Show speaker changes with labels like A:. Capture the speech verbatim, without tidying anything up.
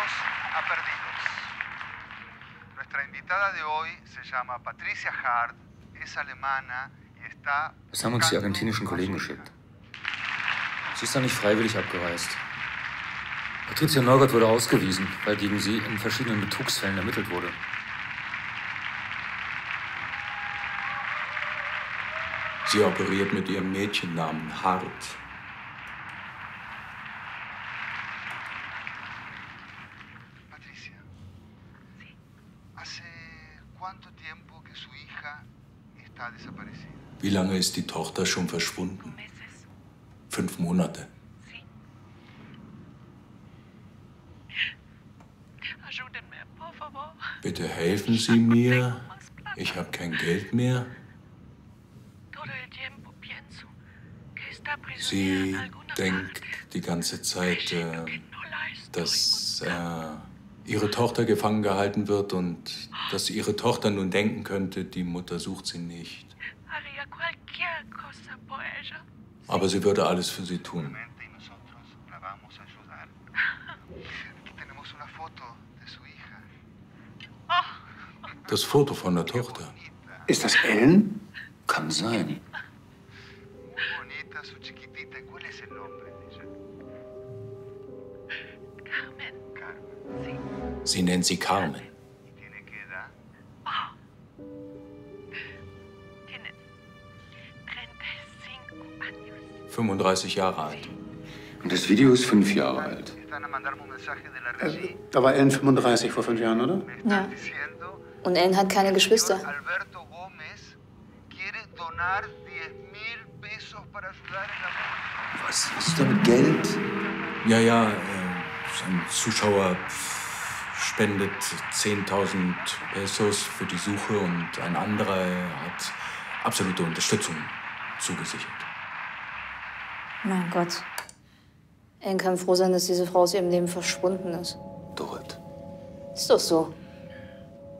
A: Perdidos a perdidos. Nuestra invitada de hoy se llama Patricia Hart, es alemana y está...
B: Was haben uns die argentinischen Kollegen geschickt? Sie ist da nicht freiwillig abgereist. Patricia Neugott wurde ausgewiesen, weil gegen sie in verschiedenen Betrugsfällen ermittelt wurde.
C: Sie operiert mit ihrem Mädchennamen Hart.
A: Patricia, ¿hace cuánto tiempo que su hija está desaparecida?
C: Wie lange ist die Tochter schon verschwunden? Fünf Monate. Bitte helfen Sie mir. Ich habe kein Geld mehr. Sie denkt die ganze Zeit, äh, dass äh, ihre Tochter gefangen gehalten wird und dass ihre Tochter nun denken könnte, die Mutter sucht sie nicht. Aber sie würde alles für sie tun. Das Foto von der Tochter.
D: Ist das Ellen? Kann sein.
C: Sie nennt sie Carmen. fünfunddreißig Jahre alt.
D: Und das Video ist fünf Jahre alt. Äh, da war Ellen fünfunddreißig vor fünf Jahren, oder?
E: Ja. Und Ellen hat keine Geschwister.
D: Was ist da mit Geld?
C: Ja, ja, äh, ein Zuschauer spendet zehntausend Pesos für die Suche und ein anderer hat absolute Unterstützung zugesichert.
E: Mein Gott. Ellen kann froh sein, dass diese Frau aus ihrem Leben verschwunden ist.
D: Dort.
E: Ist doch so.